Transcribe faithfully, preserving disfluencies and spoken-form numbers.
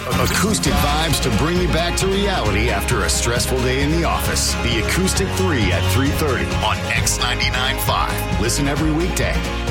Acoustic vibes to bring you back to reality after a stressful day in the office. The Acoustic three at three thirty on X ninety-nine point five. Listen every weekday.